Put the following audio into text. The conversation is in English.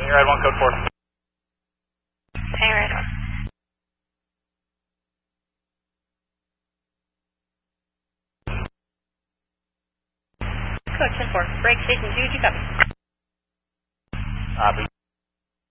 You're at 1 code 4. Hey, radar. Code 10-4, break station 2, do you copy? Copy.